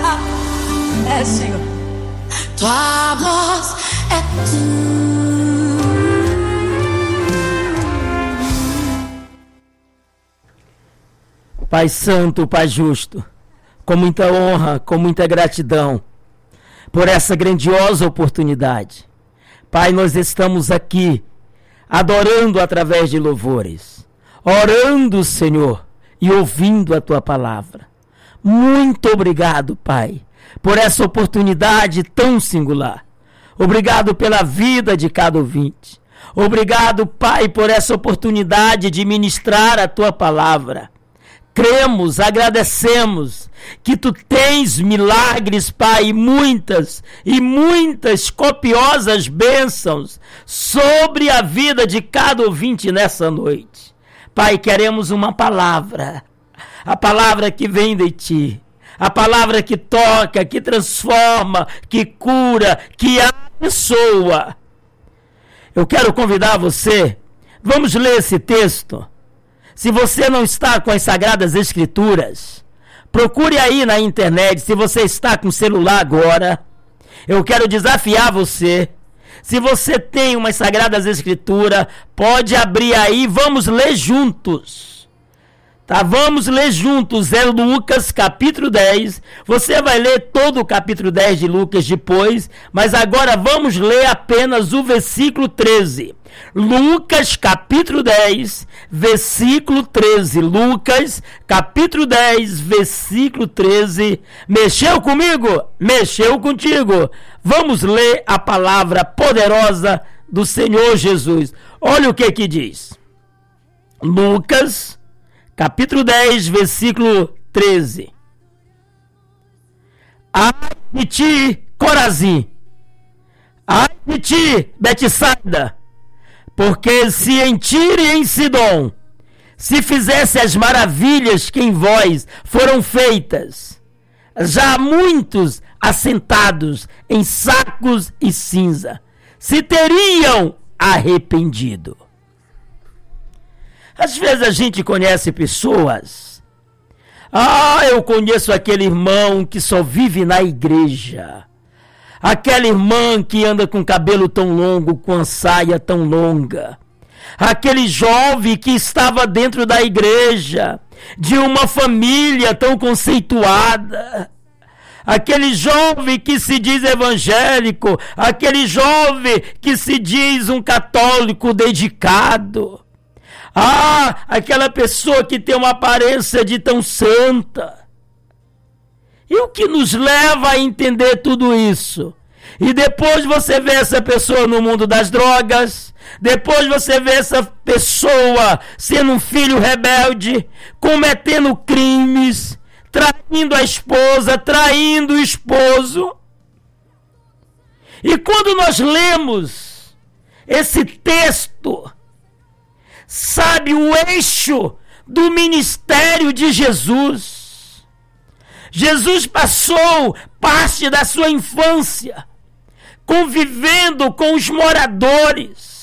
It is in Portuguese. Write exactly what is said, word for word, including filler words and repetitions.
É, Senhor. Tua voz é tu. Pai Santo, Pai Justo, com muita honra, com muita gratidão por essa grandiosa oportunidade. Pai, nós estamos aqui adorando através de louvores, orando, Senhor, e ouvindo a Tua palavra. Muito obrigado, Pai, por essa oportunidade tão singular. Obrigado pela vida de cada ouvinte. Obrigado, Pai, por essa oportunidade de ministrar a Tua palavra. Cremos, agradecemos que Tu tens milagres, Pai, muitas e muitas copiosas bênçãos sobre a vida de cada ouvinte nessa noite. Pai, queremos uma palavra, a palavra que vem de Ti, a palavra que toca, que transforma, que cura, que abençoa. Eu quero convidar você, vamos ler esse texto. Se você não está com as Sagradas Escrituras, procure aí na internet. Se você está com o celular agora, eu quero desafiar você. Se você tem umas Sagradas Escrituras, pode abrir aí, vamos ler juntos. Tá, vamos ler juntos, é Lucas capítulo dez, você vai ler todo o capítulo dez de Lucas depois, mas agora vamos ler apenas o versículo treze, Lucas capítulo dez, versículo treze, Lucas capítulo dez, versículo treze, mexeu comigo? Mexeu contigo, vamos ler a palavra poderosa do Senhor Jesus, olha o que que diz, Lucas capítulo dez, versículo treze. Ai de ti, Corazim! Ai de ti, Betsaida! Porque se em Tiro e em Sidom se fizesse as maravilhas que em vós foram feitas, já muitos assentados em sacos e cinza se teriam arrependido. Às vezes a gente conhece pessoas. Ah, eu conheço aquele irmão que só vive na igreja. Aquela irmã que anda com cabelo tão longo, com a saia tão longa. Aquele jovem que estava dentro da igreja, de uma família tão conceituada. Aquele jovem que se diz evangélico. Aquele jovem que se diz um católico dedicado. Ah, aquela pessoa que tem uma aparência de tão santa. E o que nos leva a entender tudo isso? E depois você vê essa pessoa no mundo das drogas, depois você vê essa pessoa sendo um filho rebelde, cometendo crimes, traindo a esposa, traindo o esposo. E quando nós lemos esse texto, sabe, o eixo do ministério de Jesus. Jesus passou parte da sua infância convivendo com os moradores,